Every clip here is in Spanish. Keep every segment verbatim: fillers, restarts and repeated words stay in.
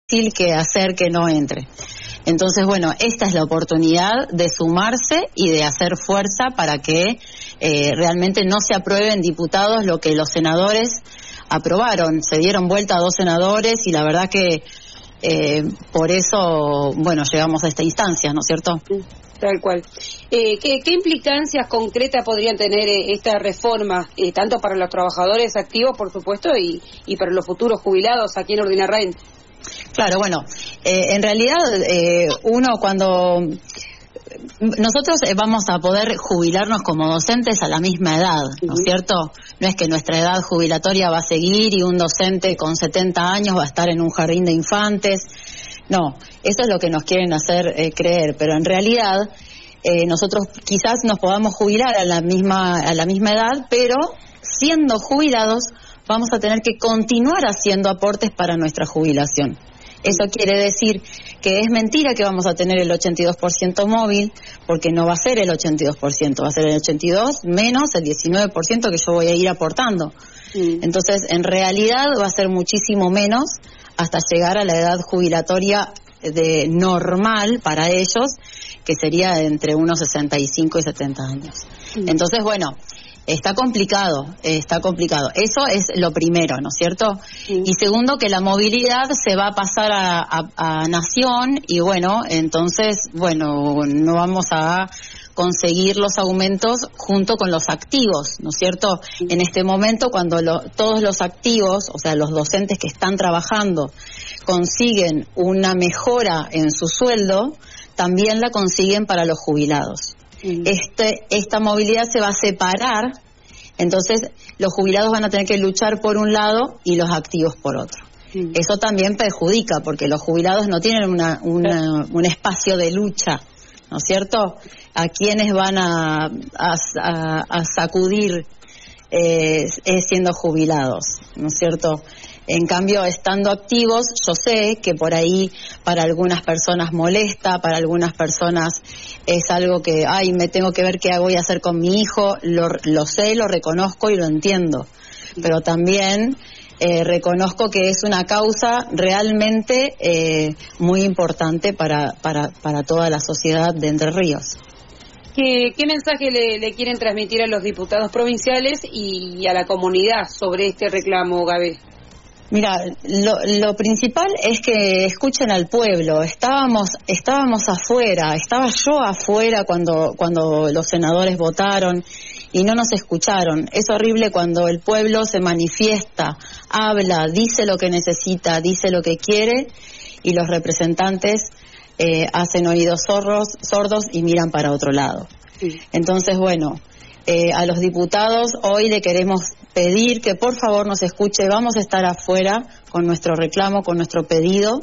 difícil que hacer que no entre. Entonces, bueno, esta es la oportunidad de sumarse y de hacer fuerza para que eh, realmente no se aprueben diputados lo que los senadores aprobaron. Se dieron vuelta a dos senadores y la verdad que eh, por eso, bueno, llegamos a esta instancia, ¿no es cierto? Tal cual. Eh, ¿qué, ¿Qué implicancias concretas podrían tener eh, esta reforma, eh, tanto para los trabajadores activos, por supuesto, y, y para los futuros jubilados aquí en Urdinarrain? Claro, bueno, eh, en realidad eh, uno cuando... Nosotros vamos a poder jubilarnos como docentes a la misma edad, ¿no es cierto? No es que nuestra edad jubilatoria va a seguir y un docente con setenta años va a estar en un jardín de infantes. No, eso es lo que nos quieren hacer eh, creer, pero en realidad eh, nosotros quizás nos podamos jubilar a la misma a la misma edad, pero siendo jubilados vamos a tener que continuar haciendo aportes para nuestra jubilación. Eso quiere decir que es mentira que vamos a tener el ochenta y dos por ciento móvil, porque no va a ser el ochenta y dos por ciento, va a ser el ochenta y dos por ciento menos el diecinueve por ciento que yo voy a ir aportando. Sí. Entonces, en realidad va a ser muchísimo menos hasta llegar a la edad jubilatoria de normal para ellos, que sería entre unos sesenta y cinco y setenta años. Sí. Entonces, bueno, está complicado, está complicado. Eso es lo primero, ¿no es cierto? Sí. Y segundo, que la movilidad se va a pasar a, a, a nación y bueno, entonces, bueno, no vamos a conseguir los aumentos junto con los activos, ¿no es cierto? Sí. En este momento, cuando lo, todos los activos, o sea, los docentes que están trabajando, consiguen una mejora en su sueldo, también la consiguen para los jubilados. Este, esta movilidad se va a separar, entonces los jubilados van a tener que luchar por un lado y los activos por otro. Sí. Eso también perjudica porque los jubilados no tienen una, una, un espacio de lucha, ¿no es cierto? A quienes van a, a, a, a sacudir eh, siendo jubilados, ¿no es cierto? En cambio, estando activos, yo sé que por ahí para algunas personas molesta, para algunas personas es algo que, ay, me tengo que ver qué voy a hacer con mi hijo, lo, lo sé, lo reconozco y lo entiendo. Pero también eh, reconozco que es una causa realmente eh, muy importante para, para, para toda la sociedad de Entre Ríos. ¿Qué, qué mensaje le, le quieren transmitir a los diputados provinciales y a la comunidad sobre este reclamo, Gaby? Mira, lo, lo principal es que escuchen al pueblo. Estábamos, estábamos afuera, estaba yo afuera cuando, cuando los senadores votaron y no nos escucharon. Es horrible cuando el pueblo se manifiesta, habla, dice lo que necesita, dice lo que quiere y los representantes eh, hacen oídos sordos, sordos y miran para otro lado. Sí. Entonces, bueno, eh, a los diputados hoy le queremos pedir que por favor nos escuche, vamos a estar afuera con nuestro reclamo, con nuestro pedido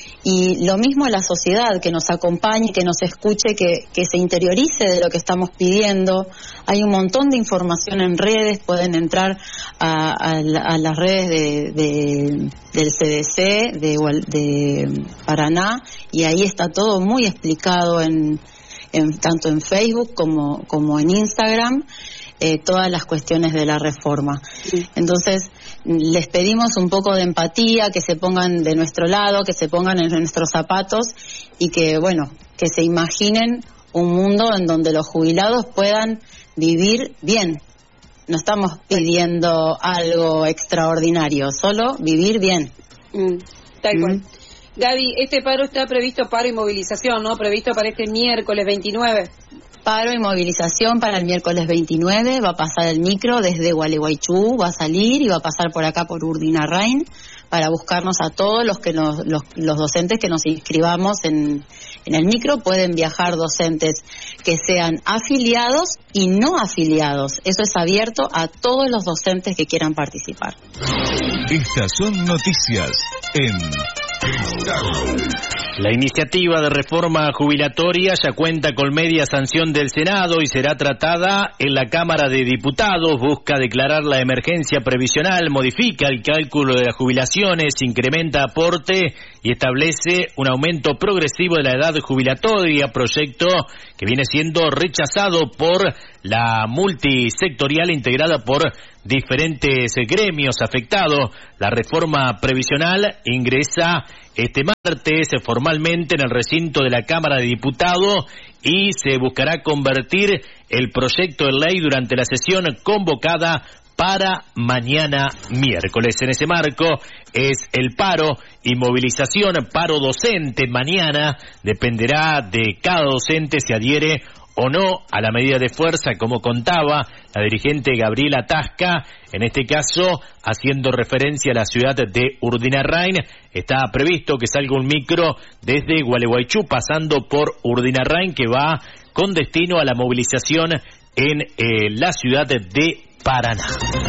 y lo mismo a la sociedad, que nos acompañe, que nos escuche, que, que se interiorice de lo que estamos pidiendo. Hay un montón de información en redes, pueden entrar a, a, a las redes de, de, del C D C de, de Paraná y ahí está todo muy explicado en, en tanto en Facebook como, como en Instagram. Eh, todas las cuestiones de la reforma. Sí. Entonces, les pedimos un poco de empatía, que se pongan de nuestro lado, que se pongan en nuestros zapatos y que, bueno, que se imaginen un mundo en donde los jubilados puedan vivir bien. No estamos pidiendo algo extraordinario, solo vivir bien. Mm, tal cual. Mm. Gaby, este paro está previsto, paro y movilización, ¿no? Previsto para este miércoles veintinueve. Paro y movilización para el miércoles veintinueve, va a pasar el micro desde Gualeguaychú, va a salir y va a pasar por acá por Urdinarrain para buscarnos a todos los que nos, los, los docentes que nos inscribamos en, en el micro. Pueden viajar docentes que sean afiliados y no afiliados. Eso es abierto a todos los docentes que quieran participar. Estas son noticias en Estado. La iniciativa de reforma jubilatoria ya cuenta con media sanción del Senado y será tratada en la Cámara de Diputados. Busca declarar la emergencia previsional, modifica el cálculo de las jubilaciones, incrementa aporte y establece un aumento progresivo de la edad jubilatoria, proyecto que viene siendo rechazado por la multisectorial integrada por diferentes gremios afectados. La reforma previsional ingresa este martes formalmente en el recinto de la Cámara de Diputados y se buscará convertir el proyecto de ley durante la sesión convocada para mañana miércoles. En ese marco es el paro y movilización, paro docente mañana, dependerá de cada docente si adhiere o no a la medida de fuerza, como contaba la dirigente Gabriela Tasca, en este caso haciendo referencia a la ciudad de Urdinarrain. Está previsto que salga un micro desde Gualeguaychú pasando por Urdinarrain que va con destino a la movilización en eh, la ciudad de Paraná.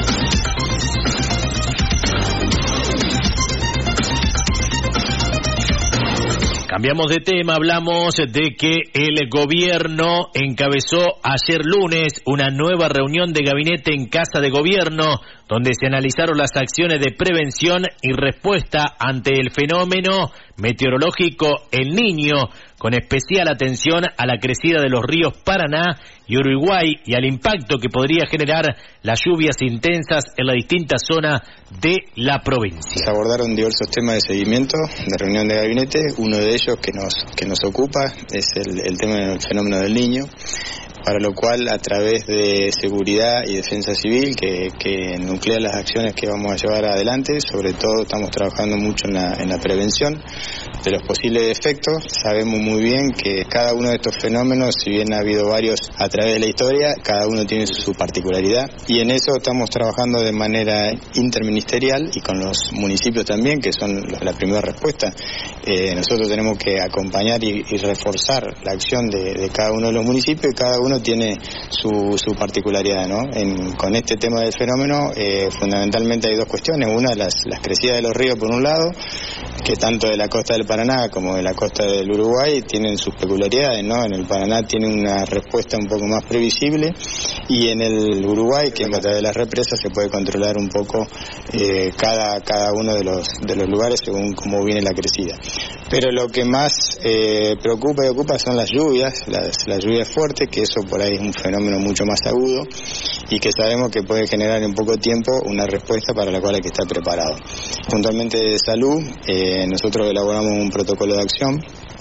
Cambiamos de tema, hablamos de que el gobierno encabezó ayer lunes una nueva reunión de gabinete en Casa de Gobierno, donde se analizaron las acciones de prevención y respuesta ante el fenómeno meteorológico El Niño, con especial atención a la crecida de los ríos Paraná y Uruguay y al impacto que podría generar las lluvias intensas en las distintas zonas de la provincia. Se abordaron diversos temas de seguimiento de reunión de gabinete. Uno de ellos que nos que nos ocupa es el, el tema del fenómeno del Niño, para lo cual a través de seguridad y defensa civil que, que nuclea las acciones que vamos a llevar adelante. Sobre todo estamos trabajando mucho en la, en la prevención de los posibles efectos. Sabemos muy bien que cada uno de estos fenómenos, si bien ha habido varios a través de la historia, cada uno tiene su, su particularidad, y en eso estamos trabajando de manera interministerial y con los municipios también, que son la primera respuesta. Eh, nosotros tenemos que acompañar y, y reforzar la acción de, de cada uno de los municipios, y cada uno tiene su, su particularidad, ¿no? En, con este tema del fenómeno, eh, fundamentalmente hay dos cuestiones. Una, las, las crecidas de los ríos por un lado, que tanto de la costa del Paraná como de la costa del Uruguay tienen sus peculiaridades, ¿no? En el Paraná tiene una respuesta un poco más previsible, y en el Uruguay, que a través de las represas se puede controlar un poco eh, cada, cada uno de los, de los lugares según cómo viene la crecida. Pero lo que más eh, preocupa y ocupa son las lluvias, las, las lluvias fuertes, que eso por ahí es un fenómeno mucho más agudo y que sabemos que puede generar en poco tiempo una respuesta para la cual hay que estar preparado. Puntualmente de salud, eh, nosotros elaboramos un protocolo de acción.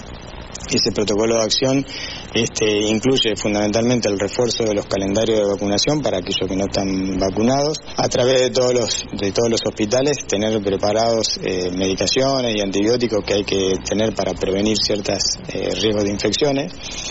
Ese protocolo de acción este, incluye fundamentalmente el refuerzo de los calendarios de vacunación para aquellos que no están vacunados, a través de todos los de todos los hospitales tener preparados eh, medicaciones y antibióticos que hay que tener para prevenir ciertos eh, riesgos de infecciones,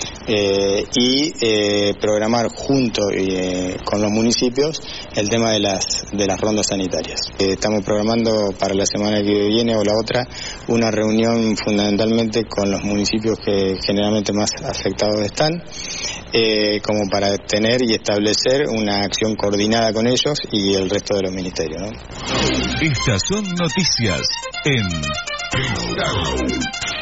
eh, y eh, programar junto eh, con los municipios el tema de las de las rondas sanitarias. Eh, estamos programando para la semana que viene o la otra una reunión fundamentalmente con los municipios que generalmente más afectados están, eh, como para tener y establecer una acción coordinada con ellos y el resto de los ministerios, ¿no? Estas son noticias en Estado.